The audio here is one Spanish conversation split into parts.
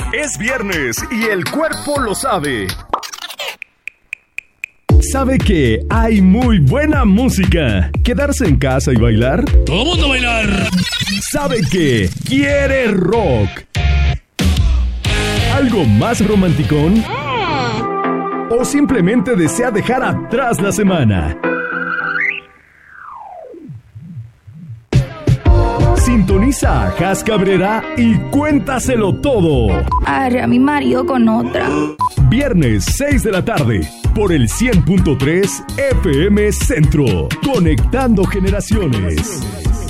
Es viernes y el cuerpo lo sabe. ¿Sabe que hay muy buena música? ¿Quedarse en casa y bailar? ¡Todo mundo bailar! ¿Sabe que quiere rock? ¿Algo más romanticón? ¿O simplemente desea dejar atrás la semana? Sintoniza a Jas Cabrera y cuéntaselo todo. Arre a mi marido con otra. Viernes 6 de la tarde, por el 100.3 FM Centro. Conectando generaciones.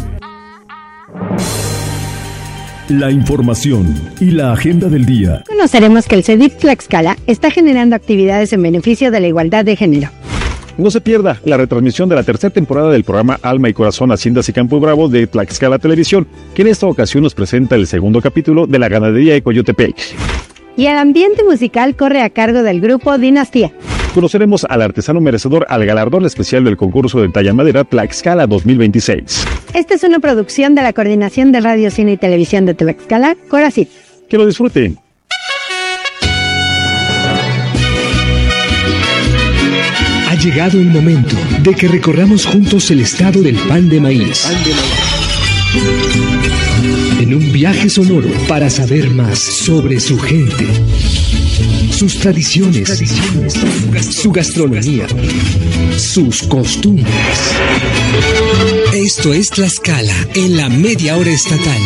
La información y la agenda del día. Conoceremos que el CEDIF Tlaxcala está generando actividades en beneficio de la igualdad de género. No se pierda la retransmisión de la tercera temporada del programa Alma y Corazón, Haciendas y Campo Bravo de Tlaxcala Televisión, que en esta ocasión nos presenta el segundo capítulo de la ganadería de Coyotepec. Y el ambiente musical corre a cargo del grupo Dinastía. Conoceremos al artesano merecedor al galardón especial del concurso de talla madera Tlaxcala 2026. Esta es una producción de la Coordinación de Radio, Cine y Televisión de Tlaxcala, Coracit. Que lo disfruten. Ha llegado el momento de que recorramos juntos el estado del pan de maíz. En un viaje sonoro para saber más sobre su gente, sus tradiciones, su gastronomía, sus costumbres. Esto es Tlaxcala en la media hora estatal.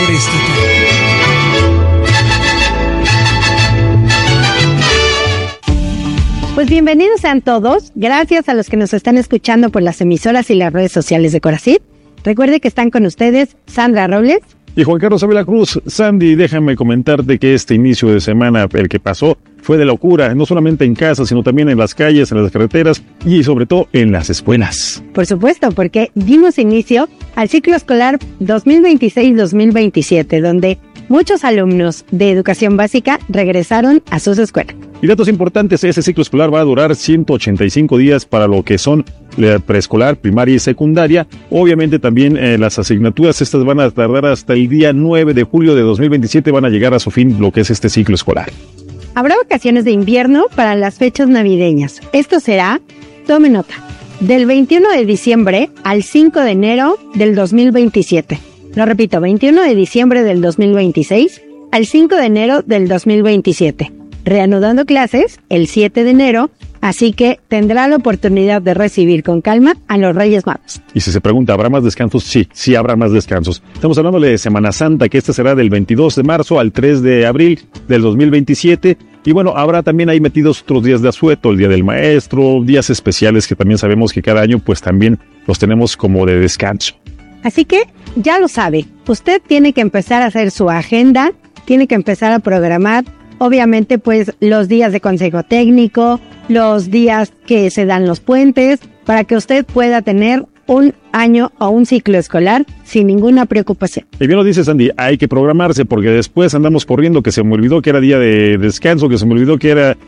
Pues bienvenidos sean todos, gracias a los que nos están escuchando por las emisoras y las redes sociales de Coracit. Recuerde que están con ustedes Sandra Robles y Juan Carlos Ávila Cruz. Sandy, déjame comentarte que este inicio de semana, el que pasó, fue de locura, no solamente en casa, sino también en las calles, en las carreteras y sobre todo en las escuelas. Por supuesto, porque dimos inicio al ciclo escolar 2026-2027, donde muchos alumnos de educación básica regresaron a sus escuelas. Y datos importantes, ese ciclo escolar va a durar 185 días para lo que son la preescolar, primaria y secundaria. Obviamente también las asignaturas, estas van a tardar hasta el día 9 de julio de 2027, van a llegar a su fin lo que es este ciclo escolar. Habrá vacaciones de invierno para las fechas navideñas. Esto será, tome nota, del 21 de diciembre al 5 de enero del 2027. Lo repito, 21 de diciembre del 2026 al 5 de enero del 2027. Reanudando clases el 7 de enero, así que tendrá la oportunidad de recibir con calma a los Reyes Magos. Y si se pregunta, ¿habrá más descansos? Sí habrá más descansos. Estamos hablando de Semana Santa, que esta será del 22 de marzo al 3 de abril del 2027. Y bueno, habrá también ahí metidos otros días de asueto, el Día del Maestro, días especiales que también sabemos que cada año pues también los tenemos como de descanso. Así que ya lo sabe, usted tiene que empezar a hacer su agenda, tiene que empezar a programar. Obviamente, pues, los días de consejo técnico, los días que se dan los puentes, para que usted pueda tener un año o un ciclo escolar sin ninguna preocupación. Y bien lo dice Sandy, hay que programarse porque después andamos corriendo, que se me olvidó que era día de descanso, que se me olvidó que era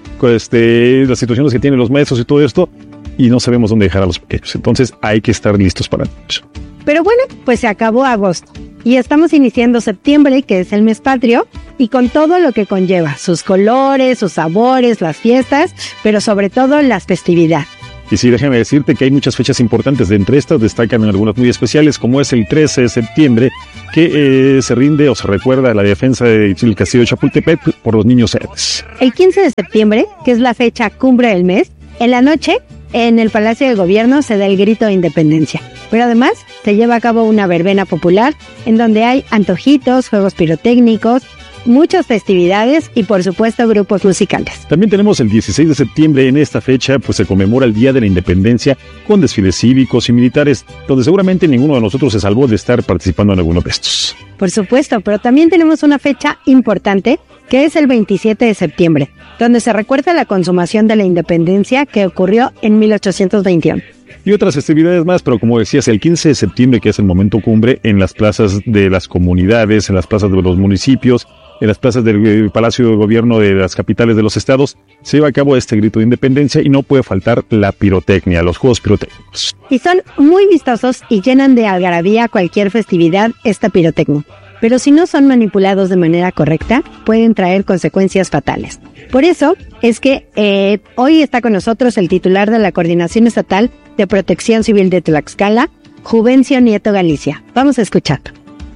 las situaciones que tienen los maestros y todo esto, y no sabemos dónde dejar a los pequeños. Entonces hay que estar listos para eso. Pero bueno, pues se acabó agosto y estamos iniciando septiembre, que es el mes patrio, y con todo lo que conlleva, sus colores, sus sabores, las fiestas, pero sobre todo las festividades. Y sí, déjame decirte que hay muchas fechas importantes. De entre estas destacan algunas muy especiales, como es el 13 de septiembre, que se rinde o se recuerda la defensa del castillo de Chapultepec por los niños héroes. El 15 de septiembre, que es la fecha cumbre del mes, en la noche, en el Palacio de Gobierno se da el grito de independencia. Pero además se lleva a cabo una verbena popular en donde hay antojitos, juegos pirotécnicos, muchas festividades y por supuesto grupos musicales. También tenemos el 16 de septiembre. En esta fecha pues se conmemora el Día de la Independencia con desfiles cívicos y militares, donde seguramente ninguno de nosotros se salvó de estar participando en alguno de estos. Por supuesto, pero también tenemos una fecha importante que es el 27 de septiembre, donde se recuerda la consumación de la independencia que ocurrió en 1821. Y otras festividades más, pero como decías, el 15 de septiembre, que es el momento cumbre, en las plazas de las comunidades, en las plazas de los municipios, en las plazas del Palacio de Gobierno de las capitales de los estados, se lleva a cabo este grito de independencia y no puede faltar la pirotecnia, los juegos pirotécnicos. Y son muy vistosos y llenan de algarabía cualquier festividad esta pirotecnia. pero si no son manipulados de manera correcta, pueden traer consecuencias fatales. Por eso es que hoy está con nosotros el titular de la Coordinación Estatal de Protección Civil de Tlaxcala, Juvencio Nieto Galicia. Vamos a escucharlo.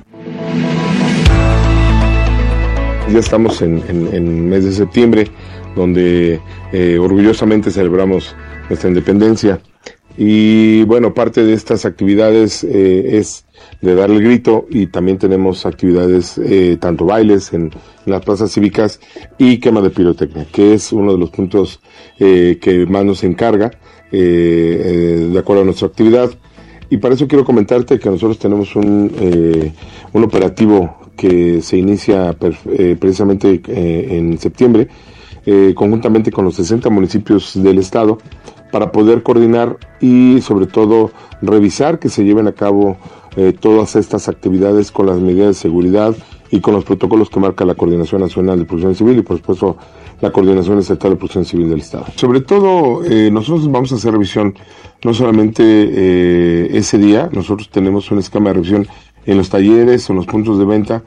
Ya estamos en mes de septiembre, donde orgullosamente celebramos nuestra independencia. Y bueno, parte de estas actividades es de dar el grito, y también tenemos actividades, tanto bailes en las plazas cívicas y quema de pirotecnia, que es uno de los puntos que más nos encarga, de acuerdo a nuestra actividad. Y para eso quiero comentarte que nosotros tenemos un operativo que se inicia precisamente en septiembre, conjuntamente con los 60 municipios del estado, para poder coordinar y sobre todo revisar que se lleven a cabo todas estas actividades con las medidas de seguridad y con los protocolos que marca la Coordinación Nacional de Protección Civil y por supuesto la Coordinación Estatal de Protección Civil del Estado. Sobre todo nosotros vamos a hacer revisión no solamente ese día, nosotros tenemos un esquema de revisión en los talleres, en los puntos de venta,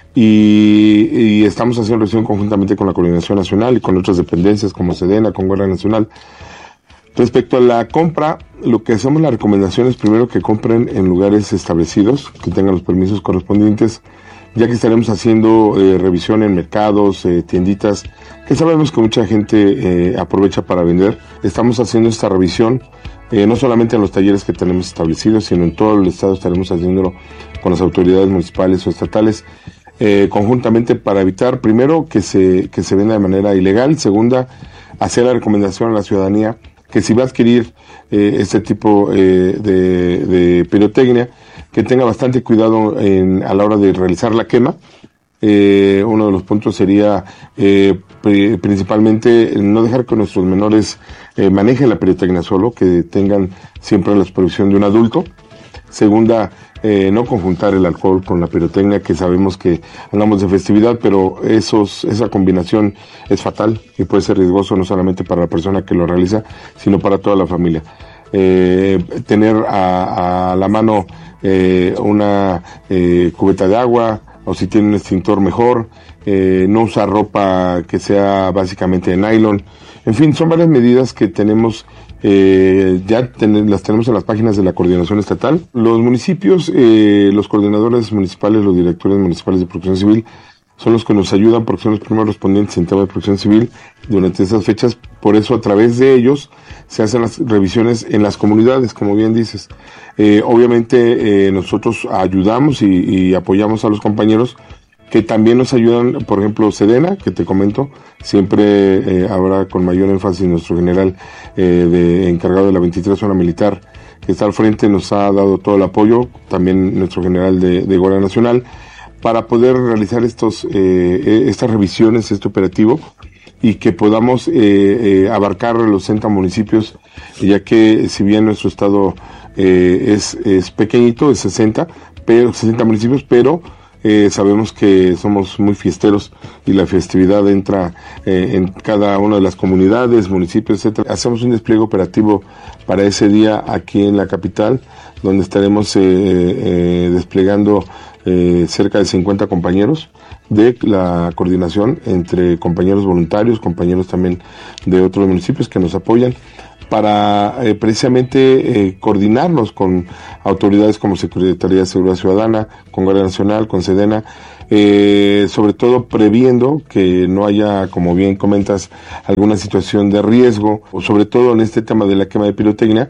y estamos haciendo revisión conjuntamente con la Coordinación Nacional y con otras dependencias como Sedena, con Guardia Nacional. Respecto a la compra, lo que hacemos la recomendación es primero que compren en lugares establecidos, que tengan los permisos correspondientes, ya que estaremos haciendo revisión en mercados, tienditas, que sabemos que mucha gente aprovecha para vender. Estamos haciendo esta revisión no solamente en los talleres que tenemos establecidos, sino en todo el estado estaremos haciéndolo con las autoridades municipales o estatales, conjuntamente para evitar, primero, que se venda de manera ilegal, segunda, hacer la recomendación a la ciudadanía que si va a adquirir este tipo de pirotecnia, que tenga bastante cuidado a la hora de realizar la quema. Uno de los puntos sería principalmente no dejar que nuestros menores manejen la pirotecnia solo, que tengan siempre la supervisión de un adulto. Segunda, no conjuntar el alcohol con la pirotecnia, que sabemos que andamos de festividad, pero esa combinación es fatal y puede ser riesgoso no solamente para la persona que lo realiza, sino para toda la familia. Tener a la mano una cubeta de agua, o si tiene un extintor mejor, no usar ropa que sea básicamente de nylon. En fin, son varias medidas que tenemos, las tenemos en las páginas de la Coordinación Estatal. Los municipios, los coordinadores municipales, los directores municipales de Protección Civil, son los que nos ayudan porque son los primeros respondientes en tema de protección civil durante esas fechas. Por eso, a través de ellos, se hacen las revisiones en las comunidades, como bien dices. Obviamente, nosotros ayudamos y apoyamos a los compañeros que también nos ayudan, por ejemplo, Sedena, que te comento, siempre habrá con mayor énfasis nuestro general encargado de la 23 Zona Militar, que está al frente, nos ha dado todo el apoyo, también nuestro general de Guardia Nacional, para poder realizar estas revisiones, este operativo, y que podamos abarcar los 60 municipios, ya que si bien nuestro estado es pequeñito, es 60 municipios, pero sabemos que somos muy fiesteros y la festividad entra en cada una de las comunidades, municipios, etcétera. Hacemos un despliegue operativo para ese día aquí en la capital, donde estaremos desplegando cerca de 50 compañeros de la coordinación, entre compañeros voluntarios, compañeros también de otros municipios que nos apoyan, para precisamente coordinarnos con autoridades como Secretaría de Seguridad Ciudadana, con Guardia Nacional, con Sedena, sobre todo previendo que no haya, como bien comentas, alguna situación de riesgo, o sobre todo en este tema de la quema de pirotecnia,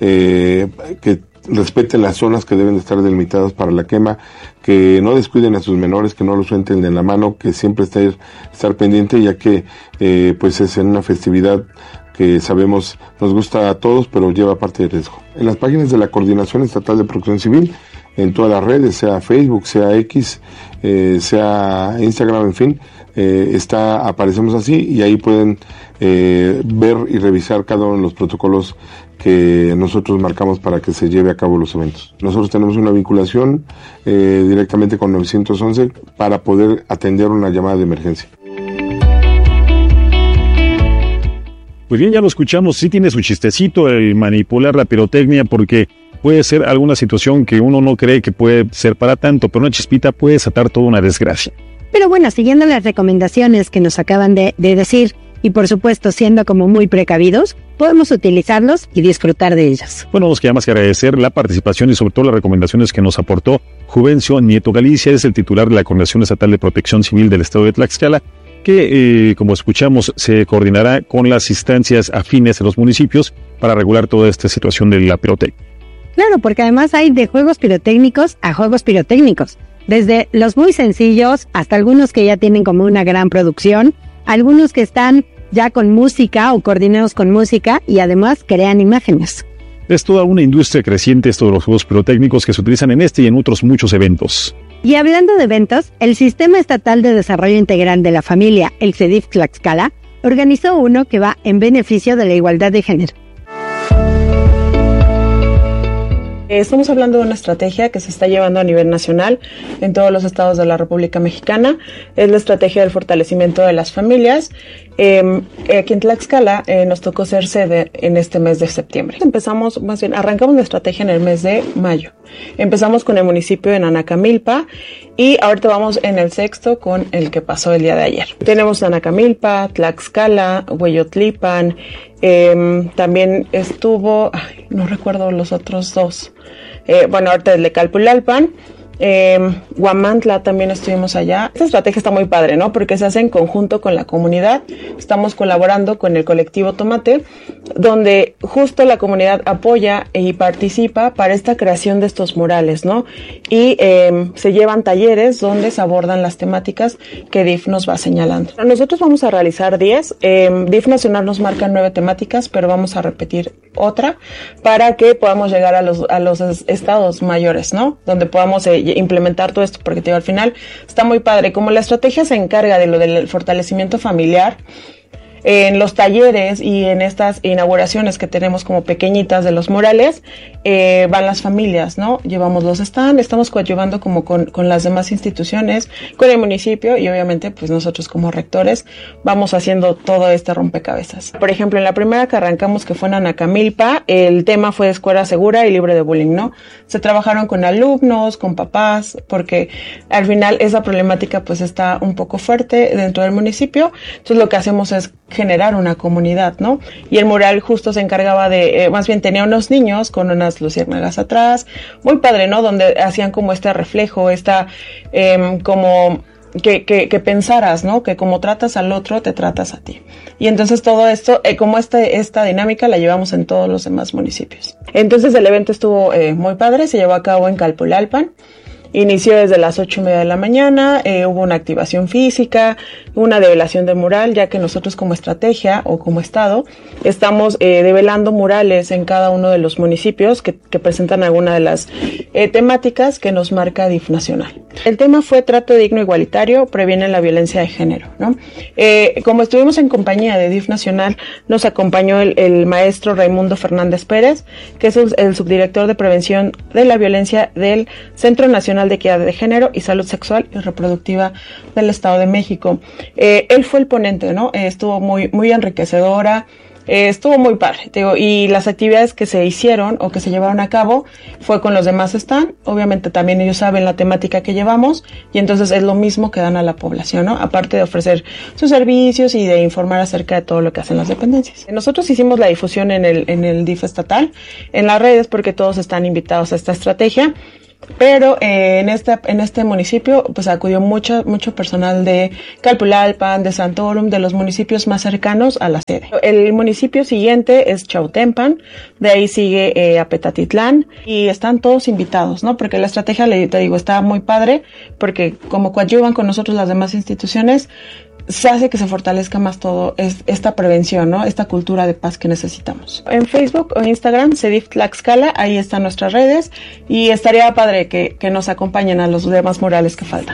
que respeten las zonas que deben de estar delimitadas para la quema, que no descuiden a sus menores, que no los suelten de la mano, que siempre estar pendiente, ya que pues es en una festividad que sabemos nos gusta a todos, pero lleva parte de riesgo. En las páginas de la Coordinación Estatal de Protección Civil, en todas las redes, sea Facebook, sea X, sea Instagram, en fin, aparecemos así, y ahí pueden ver y revisar cada uno de los protocolos que nosotros marcamos para que se lleve a cabo los eventos. Nosotros tenemos una vinculación directamente con 911 para poder atender una llamada de emergencia. Pues bien, ya lo escuchamos, sí tiene su chistecito el manipular la pirotecnia, porque puede ser alguna situación que uno no cree que puede ser para tanto, pero una chispita puede desatar toda una desgracia. Pero bueno, siguiendo las recomendaciones que nos acaban de decir, y por supuesto siendo como muy precavidos, podemos utilizarlos y disfrutar de ellos. Bueno, nos queda más que agradecer la participación y sobre todo las recomendaciones que nos aportó Juvencio Nieto Galicia, es el titular de la Coordinación Estatal de Protección Civil del Estado de Tlaxcala, que, como escuchamos, se coordinará con las instancias afines de los municipios para regular toda esta situación de la pirotecnia. Claro, porque además hay de juegos pirotécnicos a juegos pirotécnicos, desde los muy sencillos hasta algunos que ya tienen como una gran producción, algunos que están ya con música o coordinados con música y además crean imágenes. Es toda una industria creciente esto de los juegos pirotécnicos que se utilizan en este y en otros muchos eventos. Y hablando de eventos, el Sistema Estatal de Desarrollo Integral de la Familia, el CEDIF Tlaxcala, organizó uno que va en beneficio de la igualdad de género. Estamos hablando de una estrategia que se está llevando a nivel nacional en todos los estados de la República Mexicana. Es la estrategia del fortalecimiento de las familias. Aquí en Tlaxcala nos tocó ser sede en este mes de septiembre. Arrancamos la estrategia en el mes de mayo. Empezamos con el municipio de Nanacamilpa y ahorita vamos en el sexto con el que pasó el día de ayer. Tenemos Nanacamilpa, Tlaxcala, Hueyotlipan, también estuvo, no recuerdo los otros dos. Ahorita el de Calpulalpan, Huamantla también estuvimos allá. Esta estrategia está muy padre, ¿no? Porque se hace en conjunto con la comunidad. Estamos colaborando con el colectivo Tomate, donde justo la comunidad apoya y participa para esta creación de estos murales, ¿no? Y se llevan talleres donde se abordan las temáticas que DIF nos va señalando. Nosotros vamos a realizar 10. DIF Nacional nos marca 9 temáticas, pero vamos a repetir otra para que podamos llegar a los estados mayores, ¿no? Donde podamos implementar todo esto, porque te digo, al final está muy padre. Como la estrategia se encarga de lo del fortalecimiento familiar, en los talleres y en estas inauguraciones que tenemos como pequeñitas de los murales, van las familias, ¿no? Llevamos los stands, estamos coadyuvando como con las demás instituciones, con el municipio y obviamente pues nosotros como rectores vamos haciendo todo este rompecabezas. Por ejemplo, en la primera que arrancamos, que fue en Nanacamilpa, el tema fue escuela segura y libre de bullying, ¿no? Se trabajaron con alumnos, con papás, porque al final esa problemática pues está un poco fuerte dentro del municipio. Entonces lo que hacemos es generar una comunidad, ¿no? Y el mural justo se encargaba de, más bien tenía unos niños con unas luciérnagas atrás, muy padre, ¿no? Donde hacían como este reflejo, como que pensaras, ¿no? Que como tratas al otro, te tratas a ti. Y entonces todo esto, como esta dinámica la llevamos en todos los demás municipios. Entonces el evento estuvo muy padre, se llevó a cabo en Calpulalpan. Inició desde las 8:30 de la mañana, hubo una activación física, una develación de mural, ya que nosotros como estrategia o como estado estamos develando murales en cada uno de los municipios que presentan alguna de las temáticas que nos marca DIF Nacional. El tema fue trato digno e igualitario, previene la violencia de género, ¿no? Como estuvimos en compañía de DIF Nacional, nos acompañó el maestro Raimundo Fernández Pérez, que es el subdirector de prevención de la violencia del Centro Nacional de Equidad de Género y Salud Sexual y Reproductiva del Estado de México. Él fue el ponente, ¿no? Estuvo muy enriquecedora, estuvo muy padre, digo, y las actividades que se hicieron o que se llevaron a cabo fue con los demás stand. Obviamente también ellos saben la temática que llevamos y entonces es lo mismo que dan a la población, ¿no? Aparte de ofrecer sus servicios y de informar acerca de todo lo que hacen las dependencias. Nosotros hicimos la difusión en el DIF estatal, en las redes, porque todos están invitados a esta estrategia. Pero en este municipio pues acudió mucho personal de Calpulalpan, de Santorum, de los municipios más cercanos a la sede. El municipio siguiente es Chautempan, de ahí sigue Apetatitlán y están todos invitados, ¿no? Porque la estrategia, te digo, está muy padre, porque como coadyuvan con nosotros las demás instituciones, se hace que se fortalezca más todo esta prevención, ¿no? Esta cultura de paz que necesitamos. En Facebook o Instagram, CEDIF Tlaxcala, ahí están nuestras redes y estaría padre que nos acompañen a los demás murales que faltan.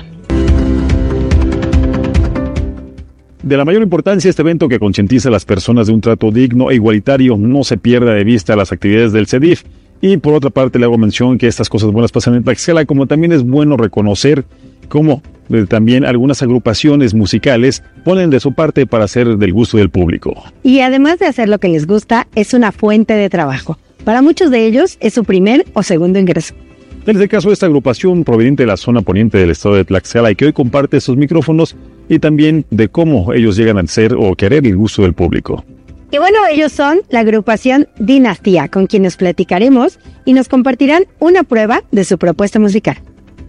De la mayor importancia este evento que concientiza a las personas de un trato digno e igualitario, no se pierda de vista las actividades del CEDIF. Y por otra parte le hago mención que estas cosas buenas pasan en Tlaxcala, como también es bueno reconocer cómo también algunas agrupaciones musicales ponen de su parte para hacer del gusto del público. Y además de hacer lo que les gusta, es una fuente de trabajo. Para muchos de ellos es su primer o segundo ingreso. En este caso, esta agrupación proveniente de la zona poniente del estado de Tlaxcala y que hoy comparte sus micrófonos y también de cómo ellos llegan a ser o querer el gusto del público. Y bueno, ellos son la agrupación Dinastía, con quienes platicaremos y nos compartirán una prueba de su propuesta musical.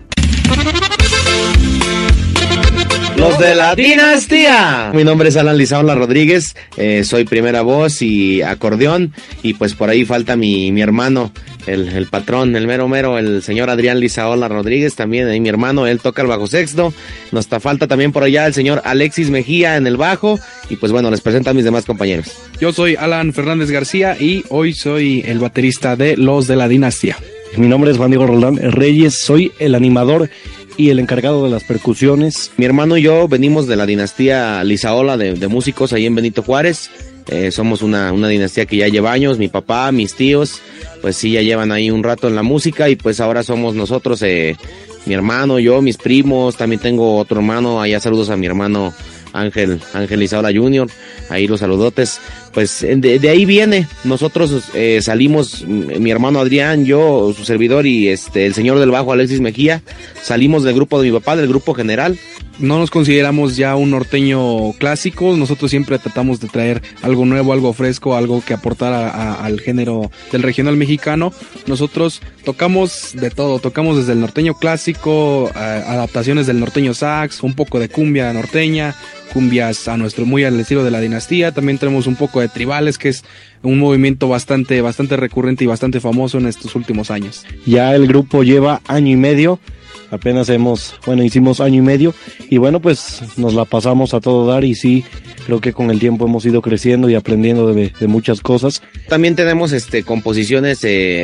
Los de la Dinastía. Mi nombre es Alan Lizaola Rodríguez, soy primera voz y acordeón, y pues por ahí falta mi hermano, el patrón, el mero, el señor Adrián Lizaola Rodríguez, también ahí mi hermano, él toca el bajo sexto. Nos falta también por allá el señor Alexis Mejía en el bajo, y pues bueno, les presento a mis demás compañeros. Yo soy Alan Fernández García y hoy soy el baterista de Los de la Dinastía. Mi nombre es Juan Diego Roldán Reyes, soy el animador y el encargado de las percusiones. Mi hermano y yo venimos de la dinastía Lizaola de músicos ahí en Benito Juárez. Somos una dinastía que ya lleva años. Mi papá, mis tíos, pues sí, ya llevan ahí un rato en la música, y pues ahora somos nosotros, mi hermano, yo, mis primos. También tengo otro hermano, allá saludos a mi hermano Ángel Lizaola Jr., ahí los saludotes. Pues de ahí viene, nosotros salimos, mi hermano Adrián, yo, su servidor y el señor del bajo Alexis Mejía, salimos del grupo de mi papá, del grupo general. No nos consideramos ya un norteño clásico, nosotros siempre tratamos de traer algo nuevo, algo fresco, algo que aportar al género del regional mexicano. Nosotros tocamos de todo, tocamos desde el norteño clásico, adaptaciones del norteño sax, un poco de cumbia norteña, cumbias muy al estilo de la Dinastía. También tenemos un poco de tribales, que es un movimiento bastante recurrente y bastante famoso en estos últimos años. Ya el grupo lleva año y medio, apenas hicimos año y medio, y bueno, pues nos la pasamos a todo dar, y sí, creo que con el tiempo hemos ido creciendo y aprendiendo de muchas cosas. También tenemos composiciones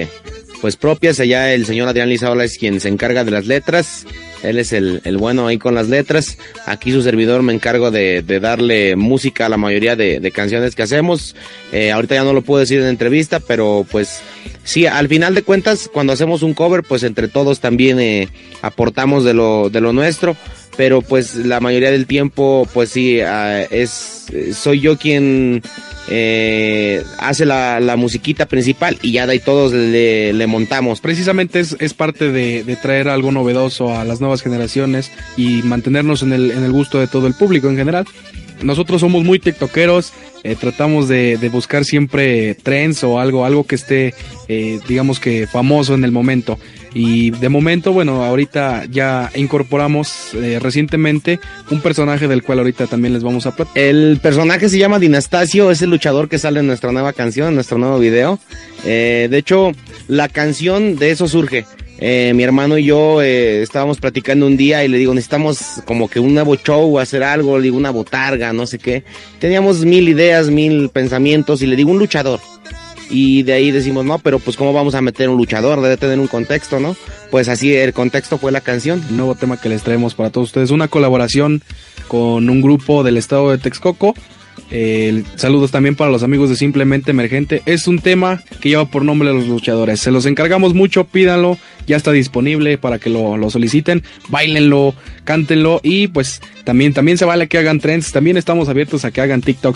pues propias. Allá el señor Adrián Lizaola es quien se encarga de las letras, él es el bueno ahí con las letras. Aquí su servidor me encargo de darle música a la mayoría de canciones que hacemos. Ahorita ya no lo puedo decir en entrevista, pero pues sí, al final de cuentas, cuando hacemos un cover, pues entre todos también aportamos de lo nuestro, pero pues la mayoría del tiempo, pues sí, soy yo quien hace la musiquita principal, y ya de ahí todos le montamos. Precisamente es parte de traer algo novedoso a las nuevas generaciones y mantenernos en el gusto de todo el público en general. Nosotros somos muy tiktokeros, tratamos de buscar siempre trends o algo que esté, digamos que famoso en el momento. Y de momento, bueno, ahorita ya incorporamos recientemente un personaje del cual ahorita también les vamos a platicar. El personaje se llama Dinastasio, es el luchador que sale en nuestra nueva canción, en nuestro nuevo video. De hecho, la canción de eso surge. Mi hermano y yo estábamos platicando un día y le digo, necesitamos como que un nuevo show, hacer algo, le digo una botarga, no sé qué. Teníamos 1000 ideas, 1000 pensamientos, y le digo un luchador. Y de ahí decimos, no, pero pues ¿cómo vamos a meter un luchador? Debe tener un contexto, ¿no? Pues así el contexto fue la canción. El nuevo tema que les traemos para todos ustedes, una colaboración con un grupo del estado de Texcoco. Saludos también para los amigos de Simplemente Emergente. Es un tema que lleva por nombre Los Luchadores. Se los encargamos mucho, pídanlo, ya está disponible para que lo soliciten, báilenlo, cántenlo, y pues también se vale que hagan trends. También estamos abiertos a que hagan TikToks